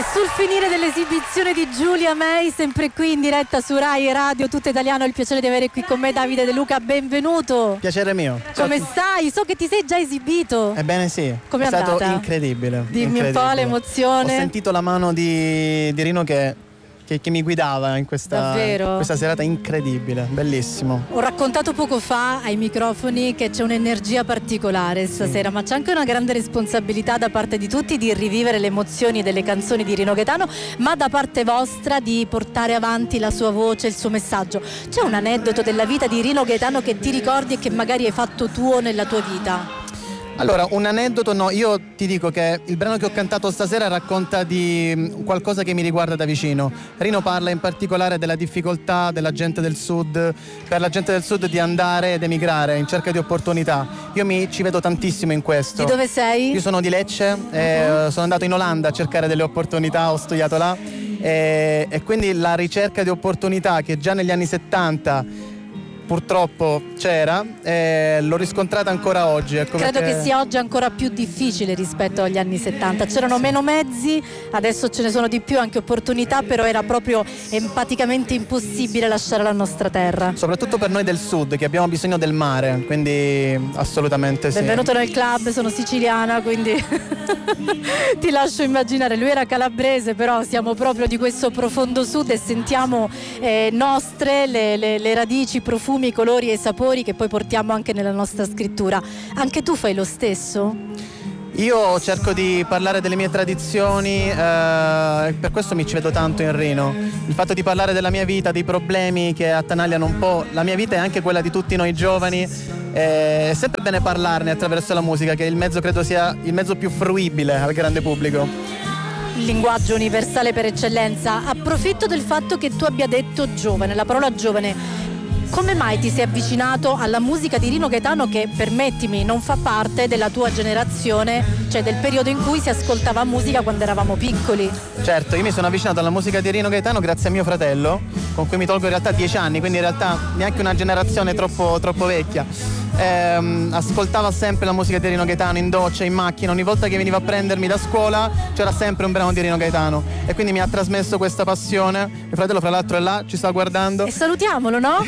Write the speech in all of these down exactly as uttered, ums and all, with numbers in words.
sul finire dell'esibizione di Giulia May, sempre qui in diretta su Rai Radio Tutto Italiano, ho il piacere di avere qui con me Davide De Luca, benvenuto. Piacere mio. Come stai? So che ti sei già esibito. Ebbene sì, come è stato andata? incredibile. Dimmi incredibile. un po' l'emozione. Ho sentito la mano di, di Rino che, che, che mi guidava in questa, questa serata incredibile, bellissimo. Ho raccontato poco fa ai microfoni che c'è un'energia particolare stasera, sì. Ma c'è anche una grande responsabilità da parte di tutti di rivivere le emozioni delle canzoni di Rino Gaetano, ma da parte vostra di portare avanti la sua voce, il suo messaggio. C'è un aneddoto della vita di Rino Gaetano che ti ricordi e che magari hai fatto tuo nella tua vita? Allora, un aneddoto no, io ti dico che il brano che ho cantato stasera racconta di qualcosa che mi riguarda da vicino. Rino parla in particolare della difficoltà della gente del sud, per la gente del sud di andare ed emigrare in cerca di opportunità. Io mi ci vedo tantissimo in questo. Di dove sei? Io sono di Lecce, e uh-huh. sono andato in Olanda a cercare delle opportunità, ho studiato là e, e quindi la ricerca di opportunità che già negli anni settanta purtroppo c'era, eh, l'ho riscontrata ancora oggi. Ecco. Credo perché... che sia oggi ancora più difficile rispetto agli anni settanta. C'erano sì. meno mezzi, adesso ce ne sono di più, anche opportunità, però era proprio empaticamente impossibile lasciare la nostra terra. Soprattutto per noi del sud, che abbiamo bisogno del mare, quindi assolutamente sì. Benvenuto nel club, sono siciliana, quindi ti lascio immaginare. Lui era calabrese, però siamo proprio di questo profondo sud e sentiamo eh, nostre le, le, le radici, i profumi, i colori e i sapori che poi portiamo anche nella nostra scrittura. Anche tu fai lo stesso? Io cerco di parlare delle mie tradizioni, eh, per questo mi ci vedo tanto in Rino. Il fatto di parlare della mia vita, dei problemi che attanagliano un po' la mia vita e anche quella di tutti noi giovani. È sempre bene parlarne attraverso la musica, che il mezzo credo sia il mezzo più fruibile al grande pubblico. Il linguaggio universale per eccellenza. Approfitto del fatto che tu abbia detto giovane, la parola giovane. Come mai ti sei avvicinato alla musica di Rino Gaetano che, permettimi, non fa parte della tua generazione, cioè del periodo in cui si ascoltava musica quando eravamo piccoli? Certo, io mi sono avvicinato alla musica di Rino Gaetano grazie a mio fratello, con cui mi tolgo in realtà dieci anni, quindi in realtà neanche una generazione troppo, troppo vecchia. Ehm, ascoltava sempre la musica di Rino Gaetano in doccia, in macchina, ogni volta che veniva a prendermi da scuola c'era sempre un brano di Rino Gaetano e quindi mi ha trasmesso questa passione. Mio fratello fra l'altro è là, ci sta guardando. E salutiamolo, no?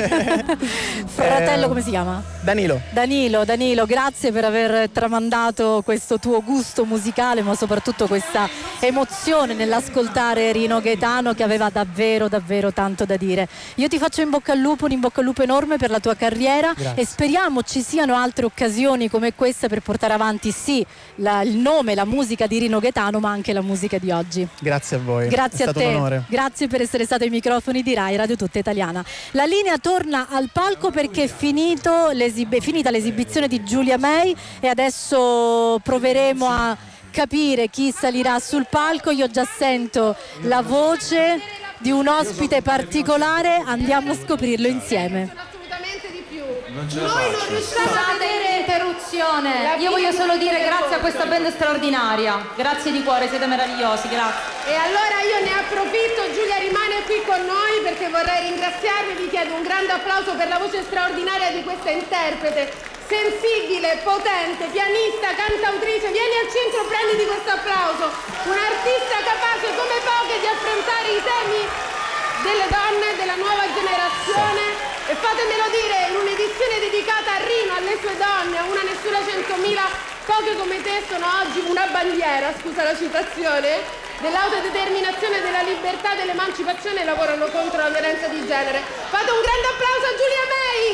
Fratello, come si chiama? Danilo. Danilo, Danilo, grazie per aver tramandato questo tuo gusto musicale, ma soprattutto questa emozione nell'ascoltare Rino Gaetano, che aveva davvero davvero tanto da dire. Io ti faccio in bocca al lupo, un in bocca al lupo enorme per la tua carriera. Grazie. E speriamo ci siano altre occasioni come questa per portare avanti sì la, il nome, la musica di Rino Gaetano, ma anche la musica di oggi. Grazie a voi. Grazie è a stato te. Un onore. Grazie per essere stato ai microfoni di Rai Radio Tutta Italiana. La linea torna al palco perché è finito l'esib- è finita l'esibizione di Giulia May e adesso proveremo a capire chi salirà sul palco. Io già sento la voce di un ospite particolare, andiamo a scoprirlo insieme. Non ce la Noi non riusciamo a vedere interruzione. Io voglio solo dire grazie a questa band straordinaria. Grazie di cuore, siete meravigliosi, grazie. E allora io ne approfitto, Giulia rimane qui con noi perché vorrei ringraziarvi, vi chiedo un grande applauso per la voce straordinaria di questa interprete, sensibile, potente, pianista, cantautrice. Vieni al centro, prenditi questo applauso. Un'artista capace come poche di affrontare i temi delle donne, della nuova generazione. E fatemelo dire, in un'edizione dedicata a Rino, alle sue donne, a una nessuna centomila, poche come te sono oggi una bandiera, scusa la citazione, dell'autodeterminazione, della libertà, dell'emancipazione e lavorano contro la violenza di genere. Fate un grande applauso a Giulia May!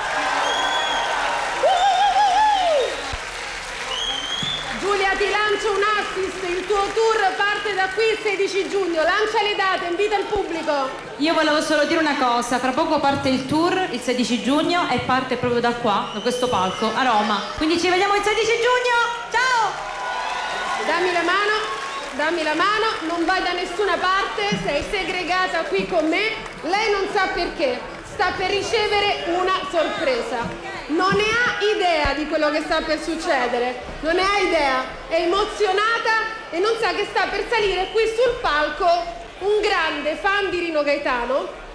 Giulia, ti lancio un assist, il tuo tour parte da qui il sedici giugno, lancia le date, invita il pubblico. Io volevo solo dire una cosa, fra poco parte il tour il sedici giugno e parte proprio da qua, da questo palco, a Roma. Quindi ci vediamo il sedici giugno, ciao! Dammi la mano, dammi la mano, non vai da nessuna parte, sei segregata qui con me, lei non sa perché, sta per ricevere una sorpresa. Non ne ha idea di quello che sta per succedere, non ne ha idea, è emozionata e non sa che sta per salire qui sul palco un grande fan di Rino Gaetano,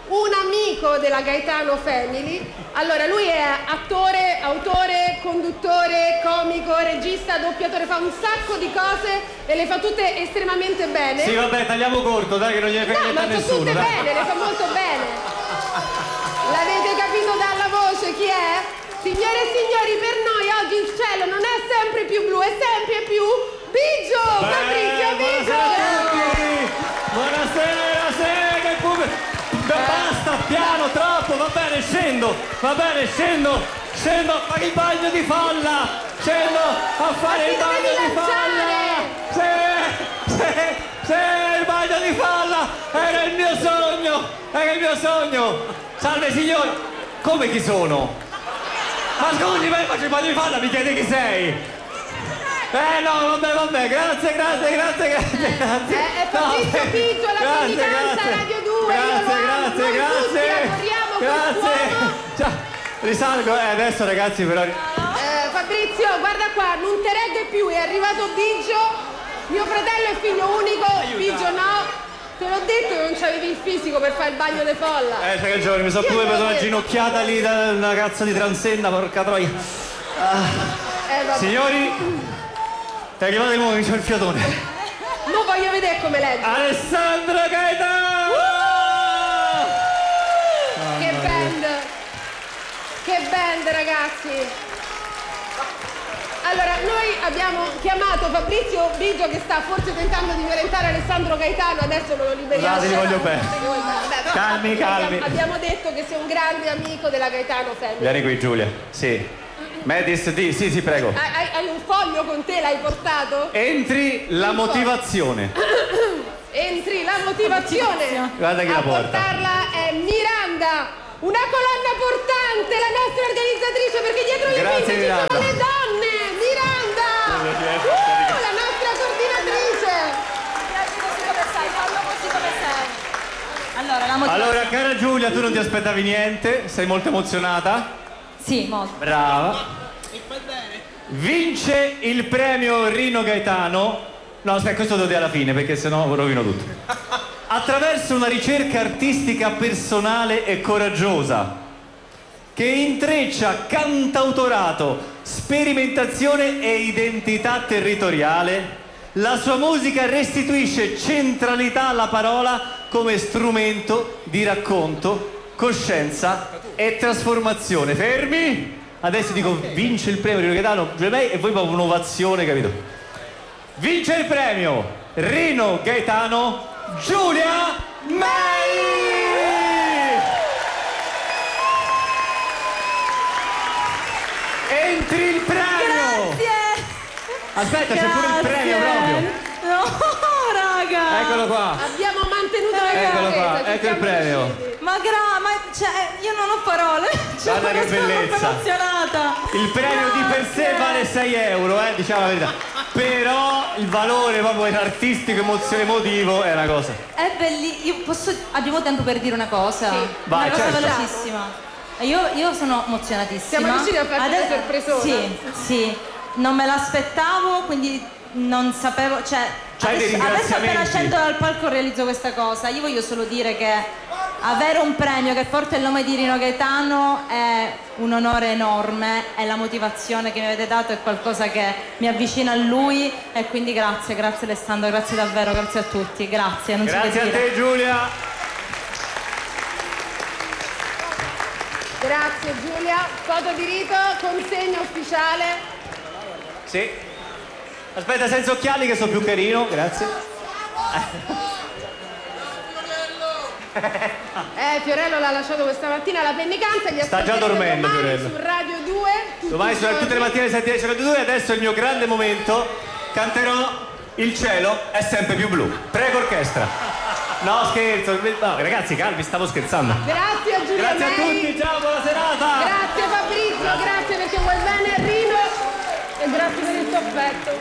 un amico della Gaetano Family. Allora, lui è attore, autore, conduttore, comico, regista, doppiatore, fa un sacco di cose e le fa tutte estremamente bene. Sì, vabbè, tagliamo corto, dai, che non gliene frega No, niente ma a fa nessuno. tutte Dai. bene, le fa molto bene. L'avete capito dalla voce chi è? Signore e signori, per noi oggi il cielo non è sempre più blu, è sempre più Biggio! Beh, Fabrizio Biggio! Buonasera a tutti! Buonasera, sì, che pubblico! Basta, piano, troppo, va bene, scendo, va bene, scendo, scendo a fare il bagno di folla! Scendo a fare il bagno di folla! Sì, sì, sì, il bagno di folla! Era il mio sogno! Era il mio sogno! Salve signori! Come chi sono? Ma scusi, ma io faccio il bagno di folla, mi chiede chi sei? Eh no, vabbè, vabbè, grazie, grazie, grazie, grazie, grazie. Eh, è Fabrizio No, Biggio, la grazie, comunicanza grazie. Radio due, io Grazie, lo amo, grazie, noi grazie. tutti adoriamo Grazie. quest'uomo. Ciao, risalgo, eh, adesso ragazzi però... Eh, Fabrizio, guarda qua, non te regge più, è arrivato Biggio, mio fratello è figlio unico, Biggio no. Te l'ho detto che non c'avevi il fisico per fare il bagno di folla. Eh, c'è ragione, mi sono Io pure te l'ho preso una detto. ginocchiata lì da una cazzo di transenna, porca troia. Eh, vabbè. Signori, è arrivato il momento del fiatone. Mo voglio vedere come leggi. Alessandro Gaetano! Che band! Che band, ragazzi! Allora, noi abbiamo chiamato Fabrizio Biggio che sta forse tentando di violentare Alessandro Gaetano, adesso non lo liberiamo. Scusate, li voglio bene. Vabbè, però Calmi, calmi. abbiamo- Abbiamo detto che sei un grande amico della Gaetano Family. Vieni qui Giulia, sì. Medis, di, sì, sì, prego. Hai, hai- hai un foglio con te, l'hai portato? Entri la motivazione. Entri la motivazione. Guarda chi la a porta. portarla è Miranda, una colonna portante, la nostra organizzatrice, perché dietro le Grazie, quinte ci Miranda. sono le donne. Miranda! Uh, la nostra coordinatrice. Allora, la motivazione. Allora, cara Giulia, tu non ti aspettavi niente, sei molto emozionata. Sì, molto. Brava. Vince il premio Rino Gaetano. No, aspetta, questo lo devo dire alla fine perché sennò rovino tutto. Attraverso una ricerca artistica personale e coraggiosa che intreccia cantautorato, sperimentazione e identità territoriale, la sua musica restituisce centralità alla parola come strumento di racconto, coscienza e trasformazione. Fermi? Adesso dico vince il premio Rino Gaetano Giulia May e voi proprio un'ovazione, capito? Vince il premio Rino Gaetano Giulia May! Entri il premio! Grazie! Aspetta, c'è pure il premio proprio! No, raga! Eccolo qua! Abbiamo mantenuto la Eccolo qua, sorpresa, ci ecco il siamo premio. riusciti. Ma gra, ma cioè, io non ho parole. Cioè, Guarda che sono bellezza. proprio emozionata. Il premio di per sé Grazie. vale sei euro, eh, diciamo la verità. Però il valore proprio artistico, emozione, emotivo è una cosa. È bellissimo. Io posso. Abbiamo tempo per dire una cosa? Sì. Vai, una cosa certo. velocissima. Io, io sono emozionatissima. Siamo riusciti a farti una sorpresona. Sì, sì. Non me l'aspettavo, quindi non sapevo. Cioè, C'hai dei adesso, adesso appena ringraziamenti? scendo dal palco realizzo questa cosa. Io voglio solo dire che avere un premio che porta il nome di Rino Gaetano è un onore enorme e la motivazione che mi avete dato è qualcosa che mi avvicina a lui e quindi grazie, grazie Alessandro, grazie davvero, grazie a tutti, grazie. Non so che Grazie a dire. te Giulia. Grazie Giulia, foto di rito, consegna ufficiale. Sì. Aspetta, senza occhiali che sono più carino, grazie. Eh, Fiorello l'ha lasciato questa mattina alla pennicanza, gli Sta già aspetterete dormendo, domani Fiorello. su Radio due. tutti Domani i sono tutte le giorni. mattine alle sette e dieci Radio due e adesso è il mio grande momento. Canterò Il cielo è sempre più blu. Prego orchestra. No, scherzo. No, ragazzi, calmi, stavo scherzando. Grazie a Giulia Grazie a May. tutti, ciao, buona serata. Grazie Fabrizio, grazie, perché vuoi bene a Rino e grazie per il tuo affetto.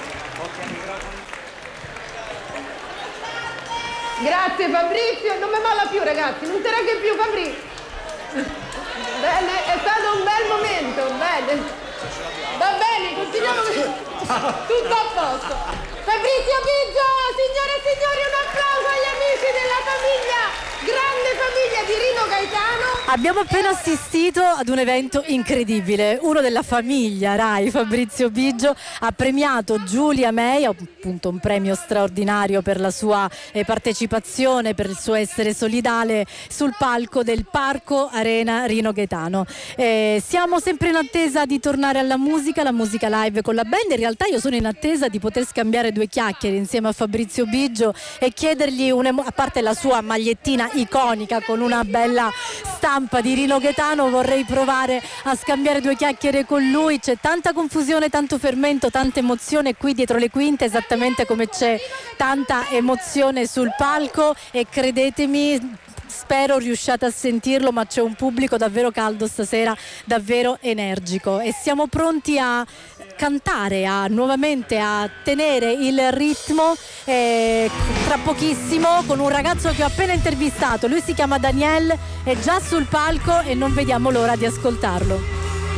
Grazie Fabrizio, non mi molla più ragazzi, non te regge più Fabrizio. Bene, è stato un bel momento, bene. Va bene, continuiamo così. Tutto a posto. Fabrizio Biggio, signore e signori, un applauso agli amici della famiglia, grande famiglia. famiglia di Rino Gaetano. Abbiamo appena assistito ad un evento incredibile. Uno della famiglia Rai, Fabrizio Biggio, ha premiato Giulia May, appunto un premio straordinario per la sua eh, partecipazione, per il suo essere solidale sul palco del Parco Arena Rino Gaetano. Eh, siamo sempre in attesa di tornare alla musica, la musica live con la band. In realtà io sono in attesa di poter scambiare due chiacchiere insieme a Fabrizio Biggio e chiedergli, un, a parte la sua magliettina iconica con una bella stampa di Rino Gaetano, vorrei provare a scambiare due chiacchiere con lui. C'è tanta confusione, tanto fermento, tanta emozione qui dietro le quinte, esattamente come c'è tanta emozione sul palco, e credetemi, spero riusciate a sentirlo, ma c'è un pubblico davvero caldo stasera, davvero energico, e siamo pronti a cantare, a nuovamente a tenere il ritmo eh, tra pochissimo con un ragazzo che ho appena intervistato. Lui si chiama Daniel, è già sul palco e non vediamo l'ora di ascoltarlo.